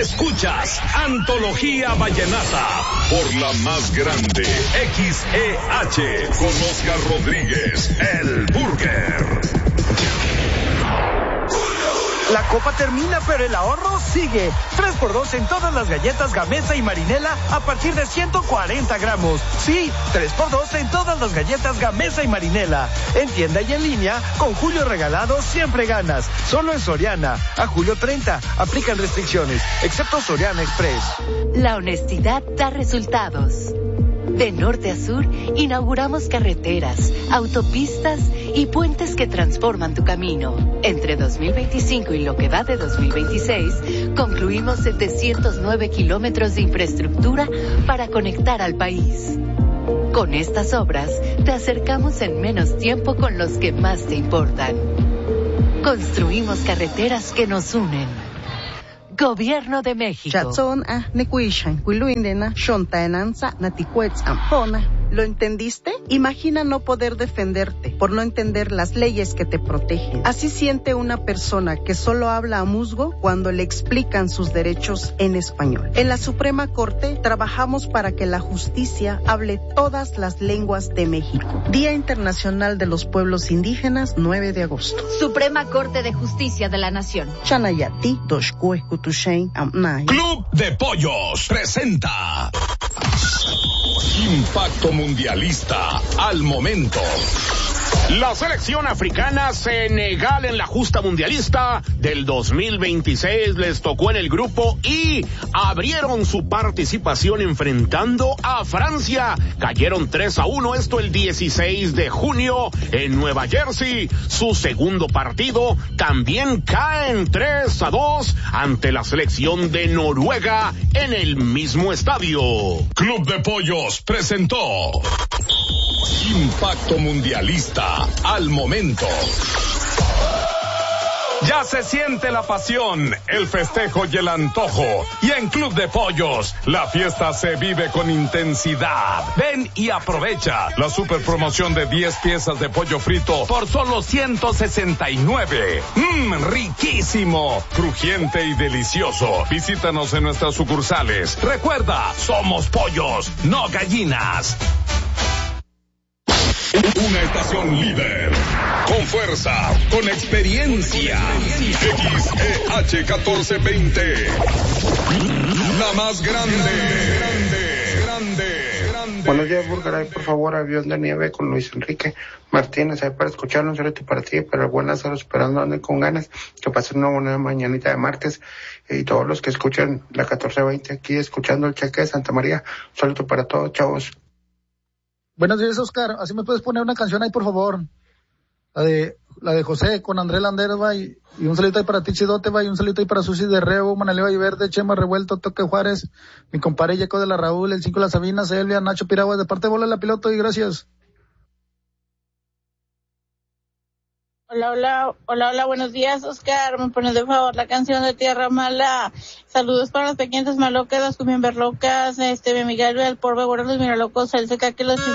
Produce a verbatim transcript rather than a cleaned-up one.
Escuchas Antología Vallenata por la más grande, X E H, con Oscar Rodríguez, el Burger. La copa termina, pero el ahorro sigue. tres por dos en todas las galletas Gamesa y Marinela a partir de ciento cuarenta gramos. Sí, tres por dos en todas las galletas Gamesa y Marinela. En tienda y en línea, con Julio Regalado siempre ganas. Solo en Soriana. A julio treinta. Aplican restricciones, excepto Soriana Express. La honestidad da resultados. De norte a sur, inauguramos carreteras, autopistas y puentes que transforman tu camino. Entre dos mil veinticinco y lo que va de dos mil veintiséis, concluimos setecientos nueve kilómetros de infraestructura para conectar al país. Con estas obras, te acercamos en menos tiempo con los que más te importan. Construimos carreteras que nos unen. Gobierno de México. ¿Lo entendiste? Imagina no poder defenderte por no entender las leyes que te protegen. Así siente una persona que solo habla a musgo cuando le explican sus derechos en español. En la Suprema Corte trabajamos para que la justicia hable todas las lenguas de México. Día Internacional de los Pueblos Indígenas, nueve de agosto. Suprema Corte de Justicia de la Nación. Chanayati, Doshkue, Kutushain, Amnay. Club de Pollos presenta Impacto Mundialista al momento. La selección africana Senegal en la justa mundialista del dos mil veintiséis les tocó en el grupo y abrieron su participación enfrentando a Francia. Cayeron tres a uno, esto el dieciséis de junio en Nueva Jersey. Su segundo partido también caen tres a dos ante la selección de Noruega en el mismo estadio. Club de Pollos presentó Impacto Mundialista al momento. Ya se siente la pasión, el festejo y el antojo. Y en Club de Pollos, la fiesta se vive con intensidad. Ven y aprovecha la super promoción de diez piezas de pollo frito por solo ciento sesenta y nueve. Mmm, riquísimo, crujiente y delicioso. Visítanos en nuestras sucursales. Recuerda, somos pollos, no gallinas. Una estación líder, con fuerza, con experiencia. X E H catorce veinte, la más grande, grande, grande, grande. Buenos días, Burger. Ahí, por favor, Avión de Nieve con Luis Enrique Martínez. Ahí para escucharlo, un saludo para ti, para el buen Lázaro, esperando ande con ganas. Que pasen una buena mañanita de martes. Y todos los que escuchan la catorce veinte aquí, escuchando el cheque de Santa María. Un saludo para todos, chavos. Buenos días, Oscar. Así me puedes poner una canción ahí, por favor. La de la de José con Andrés Landeros, va. Y, y un saludo ahí para ti, Chidote, va. Y un saludo ahí para Susi de Reo, Manaleva y Verde, Chema Revuelto, Toque Juárez, mi compadre Yeco de la Raúl, el cinco de la Sabina, Selvia, Nacho Piragua, de parte de Bola la Piloto, y gracias. Hola, hola, hola, hola, buenos días, Oscar. Me pones de favor la canción de Tierra Mala. Saludos para las pequeñas malocas, las cumbias locas, este, mi Miguel, el porbe, bueno, los miralocos, el seca que los